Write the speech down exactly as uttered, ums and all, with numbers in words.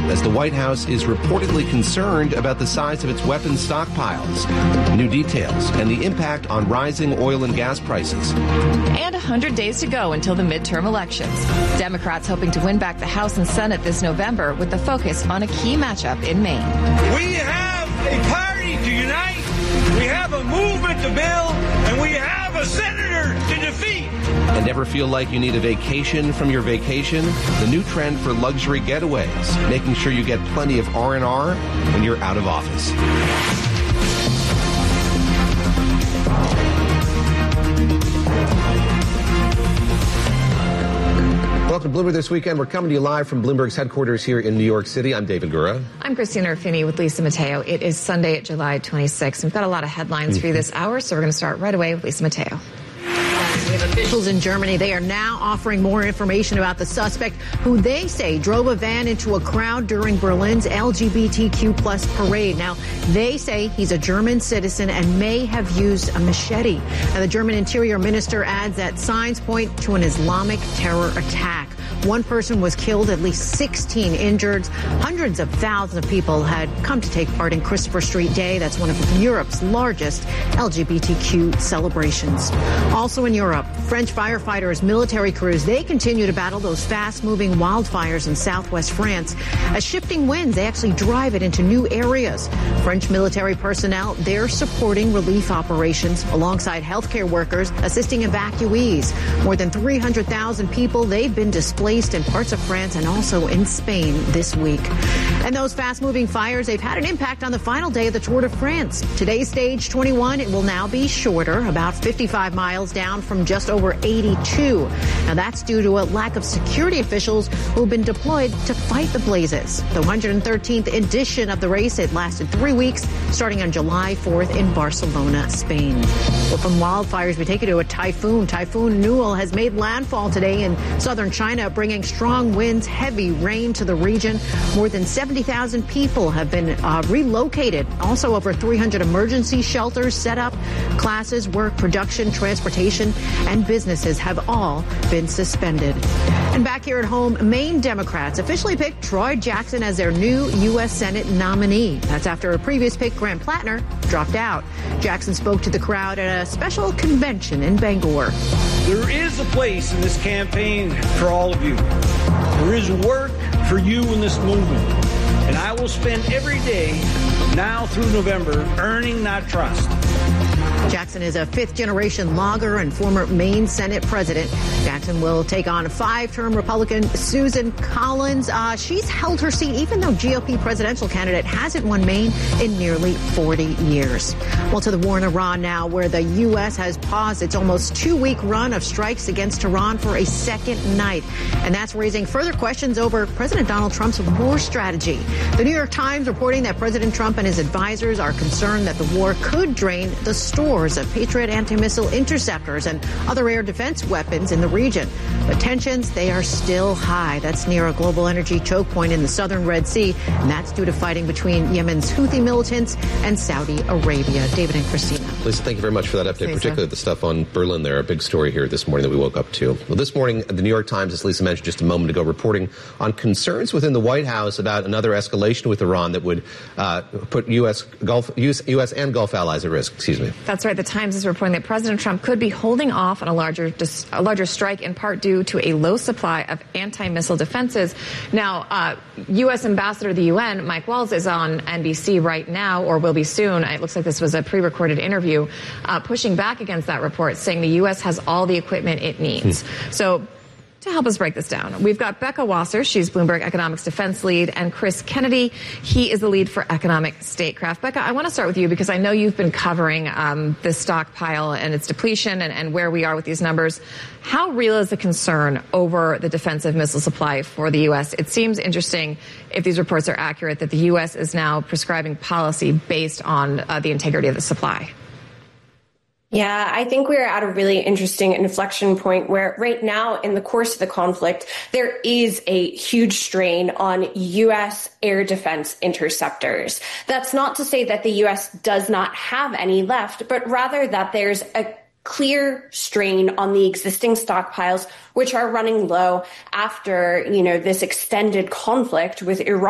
as the White House is reportedly concerned about the size of its weapons stockpiles. New details and the impact on rising oil and gas prices. And one hundred days to go until the midterm elections. Democrats hoping to win back the House and Senate this November with the focus on a key matchup in Maine. We have a party to unite, we have a movement to build, and we have a senator to defeat. And ever feel like you need a vacation from your vacation? The new trend for luxury getaways, making sure you get plenty of R and R when you're out of office. Welcome to Bloomberg This Weekend. We're coming to you live from Bloomberg's headquarters here in New York City. I'm David Gura. I'm Christina Ruffini with Lisa Mateo. It is Sunday, July twenty-sixth. We've got a lot of headlines mm-hmm. for you this hour, so we're going to start right away with Lisa Mateo. We have officials in Germany. They are now offering more information about the suspect who they say drove a van into a crowd during Berlin's L G B T Q plus parade. Now, they say he's a German citizen and may have used a machete. Now, the German Interior Minister adds that signs point to an Islamic terror attack. One person was killed, at least sixteen injured. Hundreds of thousands of people had come to take part in Christopher Street Day. That's one of Europe's largest L G B T Q celebrations. Also in Europe, French firefighters, military crews, they continue to battle those fast-moving wildfires in southwest France. As shifting winds, they actually drive it into new areas. French military personnel, they're supporting relief operations alongside healthcare workers assisting evacuees. More than three hundred thousand people, they've been displaced in parts of France and also in Spain this week. And those fast-moving fires, they've had an impact on the final day of the Tour de France. Today's stage twenty-one, it will now be shorter, about fifty-five miles down from just over eighty-two. Now that's due to a lack of security officials who've been deployed to fight the blazes. The one hundred thirteenth edition of the race, it lasted three weeks, starting on July fourth in Barcelona, Spain. Well, from wildfires, we take you to a typhoon. Typhoon Newell has made landfall today in southern China, bringing strong winds, heavy rain to the region. More than seventy thousand people have been uh, relocated. Also, over three hundred emergency shelters set up. Classes, work, production, transportation, and businesses have all been suspended. And back here at home, Maine Democrats officially picked Troy Jackson as their new U S Senate nominee. That's after a previous pick, Grant Plattner, dropped out. Jackson spoke to the crowd at a special convention in Bangor. There is a place in this campaign for all of you. There is work for you in this movement. And I will spend every day now through November earning that trust. Jackson is a fifth-generation logger and former Maine Senate president. Jackson will take on five-term Republican Susan Collins. Uh, she's held her seat even though G O P presidential candidate hasn't won Maine in nearly forty years. Well, to the war in Iran now, where the U S has paused its almost two-week run of strikes against Iran for a second night. And that's raising further questions over President Donald Trump's war strategy. The New York Times reporting that President Trump and his advisors are concerned that the war could drain the stores of Patriot anti-missile interceptors and other air defense weapons in the region. But tensions, they are still high. That's near a global energy choke point in the southern Red Sea, and that's due to fighting between Yemen's Houthi militants and Saudi Arabia. David and Christina. Lisa, thank you very much for that update, Lisa. Particularly the stuff on Berlin there, a big story here this morning that we woke up to. Well, this morning, the New York Times, as Lisa mentioned just a moment ago, reporting on concerns within the White House about another escalation with Iran that would uh, put U S Gulf, U S and Gulf allies at risk. Excuse me. That's right. The Times is reporting that President Trump could be holding off on a larger a larger strike in part due to a low supply of anti-missile defenses. Now, uh, U S Ambassador to the U N, Mike Waltz, is on N B C right now, or will be soon. It looks like this was a pre-recorded interview, uh, pushing back against that report, saying the U S has all the equipment it needs. Hmm. So, to help us break this down, we've got Becca Wasser. She's Bloomberg Economics Defense Lead, and Chris Kennedy. He is the lead for Economic Statecraft. Becca, I want to start with you because I know you've been covering um, this stockpile and its depletion and, and where we are with these numbers. How real is the concern over the defensive missile supply for the U S? It seems interesting, if these reports are accurate, that the U S is now prescribing policy based on uh, the integrity of the supply. Yeah, I think we're at a really interesting inflection point where right now in the course of the conflict, there is a huge strain on U S air defense interceptors. That's not to say that the U S does not have any left, but rather that there's a clear strain on the existing stockpiles, which are running low after, you know, this extended conflict with Iran.